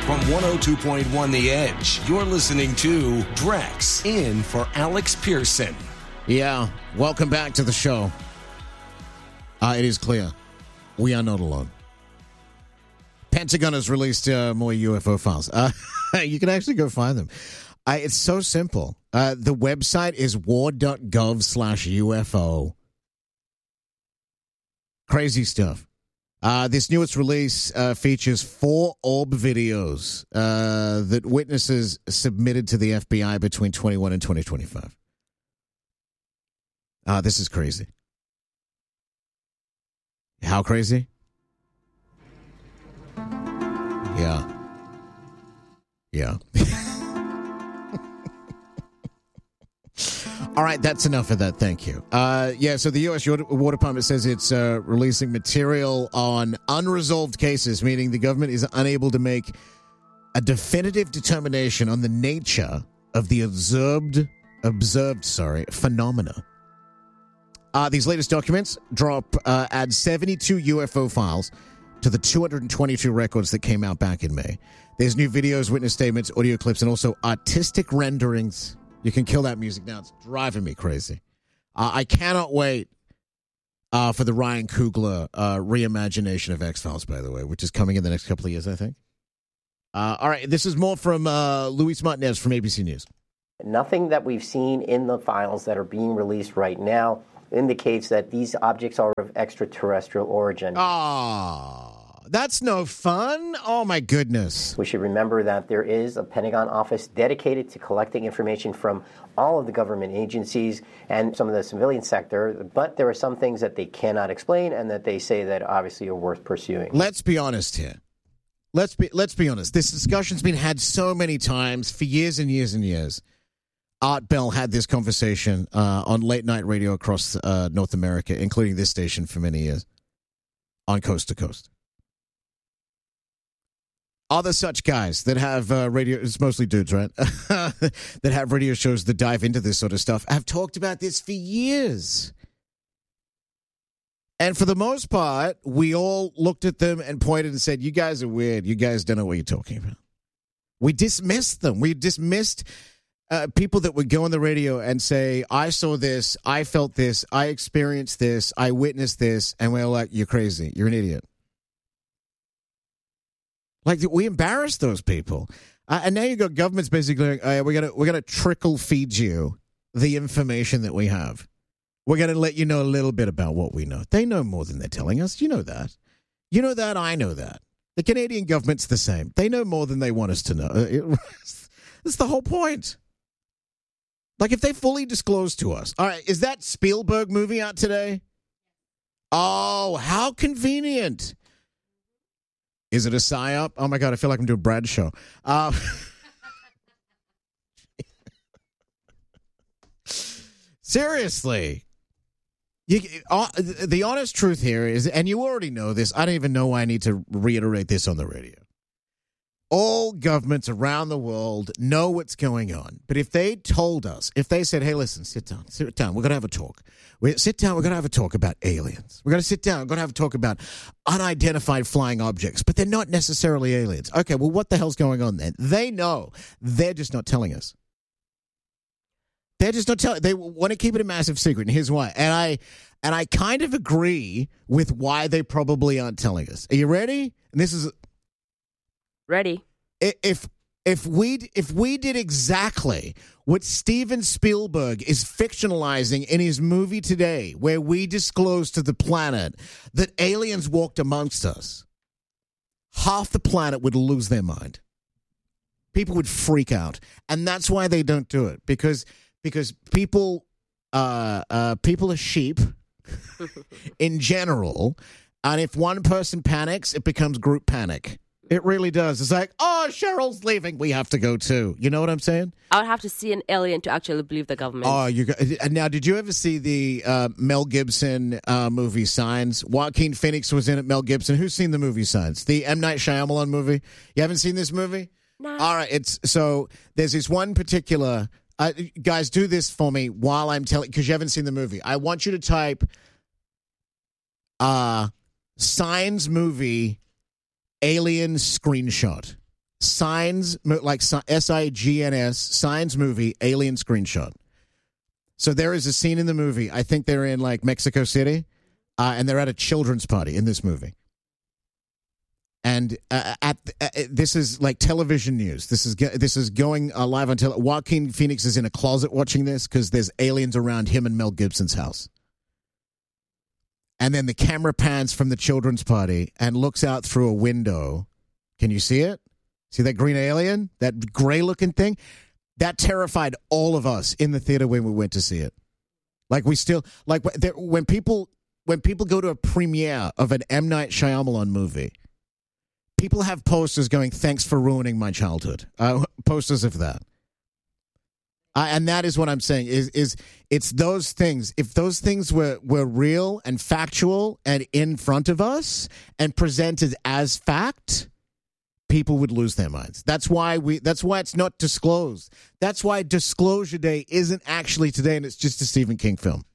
From 102.1 The Edge, you're listening to Drex in for Alex Pearson. Yeah, welcome back to the show. It is clear. We are not alone. Pentagon has released more UFO files. You can actually go find them. It's so simple. The website is war.gov/UFO. Crazy stuff. This newest release features 4 orb videos that witnesses submitted to the FBI between 21 and 2025. This is crazy. How crazy? Yeah. All right, that's enough of that. Thank you. So the U.S. War Department says it's releasing material on unresolved cases, meaning the government is unable to make a definitive determination on the nature of the observed phenomena. These latest documents add 72 UFO files to the 222 records that came out back in May. There's new videos, witness statements, audio clips, and also artistic renderings. You can kill that music now. It's driving me crazy. I cannot wait for the Ryan Coogler reimagination of X-Files, by the way, which is coming in the next couple of years, I think. All right, this is more from Luis Martinez from ABC News. Nothing that we've seen in the files that are being released right now indicates that these objects are of extraterrestrial origin. That's no fun. Oh, my goodness. We should remember that there is a Pentagon office dedicated to collecting information from all of the government agencies and some of the civilian sector, but there are some things that they cannot explain and that they say that obviously are worth pursuing. Let's be honest here. Let's be honest. This discussion's been had so many times for years and years and years. Art Bell had this conversation on late night radio across North America, including this station for many years, on Coast to Coast. Other such guys that have radio, it's mostly dudes, right? That have radio shows that dive into this sort of stuff have talked about this for years. And for the most part, we all looked at them and pointed and said, you guys are weird. You guys don't know what you're talking about. We dismissed them. We dismissed people that would go on the radio and say, I saw this, I felt this, I experienced this, I witnessed this, and we're like, you're crazy, you're an idiot. Like, we embarrassed those people. And now you got governments basically going, we're gonna trickle feed you the information that we have. We're going to let you know a little bit about what we know. They know more than they're telling us. You know that. You know that, I know that. The Canadian government's the same. They know more than they want us to know. That's the whole point. Like, if they fully disclose to us. All right, is that Spielberg movie out today? Oh, how convenient. Is it a psyop? Oh, my God, I feel like I'm doing Brad's show. Seriously. The honest truth here is, and you already know this, I don't even know why I need to reiterate this on the radio. All governments around the world know what's going on. But if they told us, if they said, hey, listen, sit down, we're going to have a talk. We're going to have a talk about aliens. We're going to sit down, we're going to have a talk about unidentified flying objects, but they're not necessarily aliens. Okay, well, what the hell's going on then? They know. They're just not telling us. They're just not telling. They want to keep it a massive secret, and here's why. And I kind of agree with why they probably aren't telling us. Are you ready? And this is ready. If we did exactly what Steven Spielberg is fictionalizing in his movie today, where we disclose to the planet that aliens walked amongst us, half the planet would lose their mind. People would freak out, and that's why they don't do it because people are sheep in general, and if one person panics, it becomes group panic. It really does. It's like, oh, Cheryl's leaving. We have to go too. You know what I'm saying? I would have to see an alien to actually believe the government. Oh, now, did you ever see the Mel Gibson movie Signs? Joaquin Phoenix was in it. Mel Gibson. Who's seen the movie Signs? The M. Night Shyamalan movie. You haven't seen this movie? No. All right. So there's this one particular. Guys, do this for me while I'm telling, because you haven't seen the movie. I want you to type Signs movie alien screenshot. Signs, like SIGNS, Signs movie, alien screenshot. So there is a scene in the movie, I think they're in like Mexico City, and they're at a children's party in this movie. And this is like television news. This is going live on television. Joaquin Phoenix is in a closet watching this because there's aliens around him and Mel Gibson's house. And then the camera pans from the children's party and looks out through a window. Can you see it? See that green alien? That gray-looking thing? That terrified all of us in the theater when we went to see it. Like we still like when people go to a premiere of an M. Night Shyamalan movie. People have posters going, "Thanks for ruining my childhood." Posters of that, and that is what I'm saying. Is it's those things? If those things were real and factual and in front of us and presented as fact, people would lose their minds. That's why it's not disclosed. That's why Disclosure Day isn't actually today, and it's just a Stephen King film.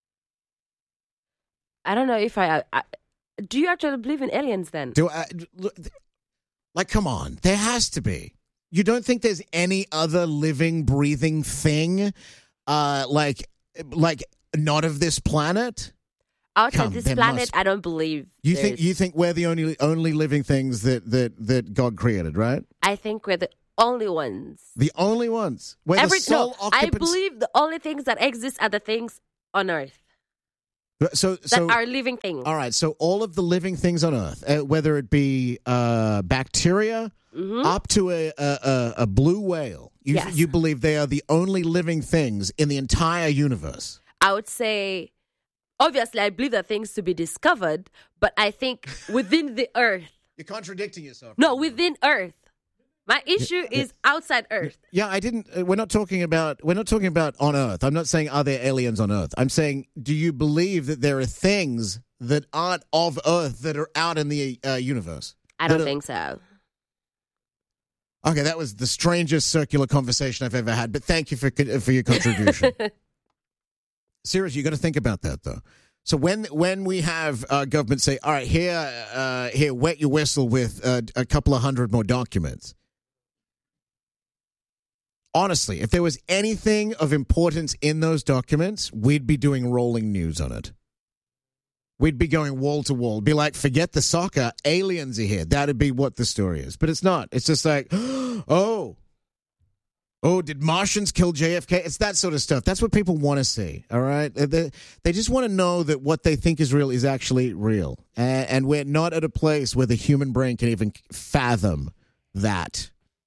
I don't know if I do you actually believe in aliens then? Like, come on. There has to be. You don't think there's any other living, breathing thing like not of this planet? Outside this planet, I don't believe. You think we're the only living things that God created, right? I think we're the only ones. The only ones. I believe the only things that exist are the things on Earth. So are living things. All right. So all of the living things on Earth, whether it be bacteria up to a blue whale, you believe they are the only living things in the entire universe. I would say, obviously, I believe that things to be discovered, but I think within the Earth. You're contradicting yourself. No, within Earth. My issue is outside Earth. Yeah, I didn't. We're not talking about on Earth. I'm not saying are there aliens on Earth. I'm saying, do you believe that there are things that aren't of Earth that are out in the universe? I don't think so. Okay, that was the strangest circular conversation I've ever had. But thank you for your contribution. Seriously, you got to think about that though. So when we have government say, all right, here, wet your whistle with a couple of hundred more documents. Honestly, if there was anything of importance in those documents, we'd be doing rolling news on it. We'd be going wall to wall. Be like, forget the soccer, aliens are here. That'd be what the story is. But it's not. It's just like, oh, did Martians kill JFK? It's that sort of stuff. That's what people want to see, all right? They just want to know that what they think is real is actually real. And we're not at a place where the human brain can even fathom that.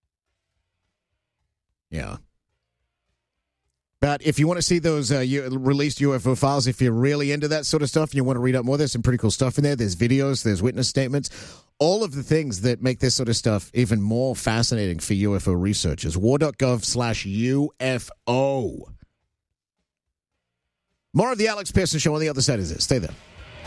Yeah. But if you want to see those released UFO files, if you're really into that sort of stuff and you want to read up more, there's some pretty cool stuff in there. There's videos, there's witness statements, all of the things that make this sort of stuff even more fascinating for UFO researchers. war.gov/UFO. More of the Alex Pearson Show on the other side of this. Stay there.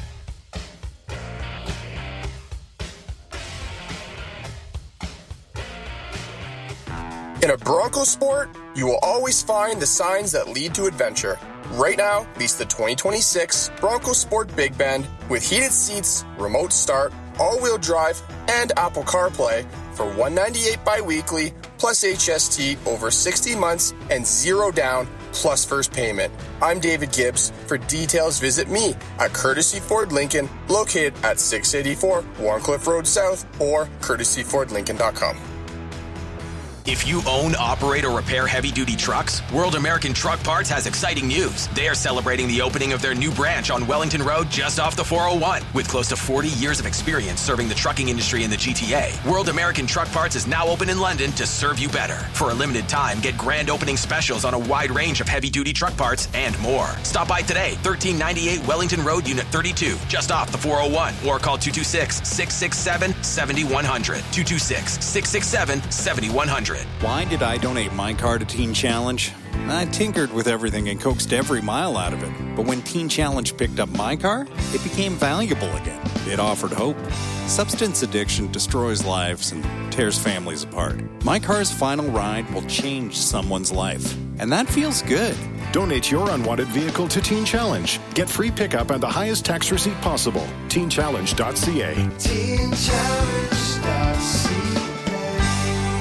In a Bronco sport, you will always find the signs that lead to adventure. Right now, lease the 2026 Bronco Sport Big Bend with heated seats, remote start, all-wheel drive, and Apple CarPlay for $198 bi-weekly plus HST over 60 months and $0 down plus first payment. I'm David Gibbs. For details, visit me at Courtesy Ford Lincoln, located at 684 Warncliffe Road South or courtesyfordlincoln.com. If you own, operate, or repair heavy-duty trucks, World American Truck Parts has exciting news. They are celebrating the opening of their new branch on Wellington Road just off the 401. With close to 40 years of experience serving the trucking industry in the GTA, World American Truck Parts is now open in London to serve you better. For a limited time, get grand opening specials on a wide range of heavy-duty truck parts and more. Stop by today, 1398 Wellington Road, Unit 32, just off the 401, or call 226-667-7100. 226-667-7100. Why did I donate my car to Teen Challenge? I tinkered with everything and coaxed every mile out of it. But when Teen Challenge picked up my car, it became valuable again. It offered hope. Substance addiction destroys lives and tears families apart. My car's final ride will change someone's life. And that feels good. Donate your unwanted vehicle to Teen Challenge. Get free pickup and the highest tax receipt possible. TeenChallenge.ca. TeenChallenge.ca.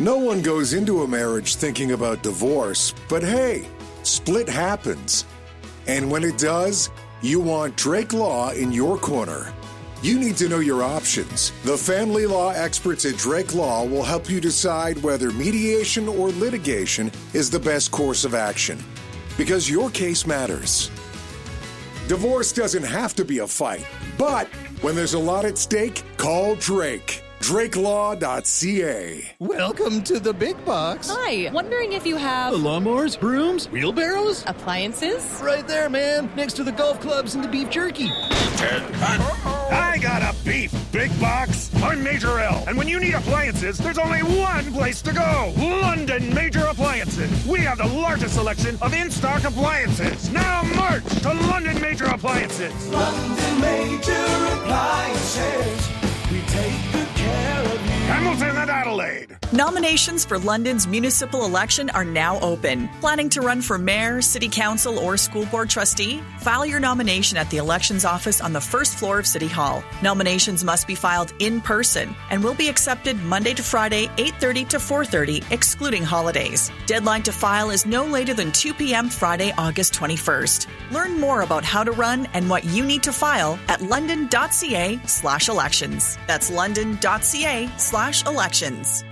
No one goes into a marriage thinking about divorce, but hey, split happens. And when it does, you want Drake Law in your corner. You need to know your options. The family law experts at Drake Law will help you decide whether mediation or litigation is the best course of action. Because your case matters. Divorce doesn't have to be a fight, but when there's a lot at stake, call Drake. DrakeLaw.ca. Welcome to the big box. Hi, wondering if you have lawnmowers, brooms, wheelbarrows, appliances? Right there, man, next to the golf clubs and the beef jerky. I got a beef big box. I'm Major L, and when you need appliances, there's only one place to go. London Major Appliances. We have the largest selection of in-stock appliances. Now march to London Major Appliances. London Major Appliances. We take good care of you. Hamilton and Adelaide. Nominations for London's municipal election are now open. Planning to run for mayor, city council, or school board trustee? File your nomination at the elections office on the first floor of City Hall. Nominations must be filed in person and will be accepted Monday to Friday, 8:30 to 4:30, excluding holidays. Deadline to file is no later than 2 p.m. Friday, August 21st. Learn more about how to run and what you need to file at london.ca/elections. That's london.ca/elections.